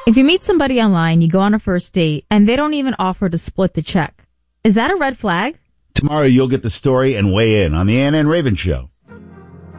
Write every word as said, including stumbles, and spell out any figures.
If you meet somebody online, you go on a first date, and they don't even offer to split the check, is that a red flag? Tomorrow you'll get the story and weigh in on the Ann and Raven Show.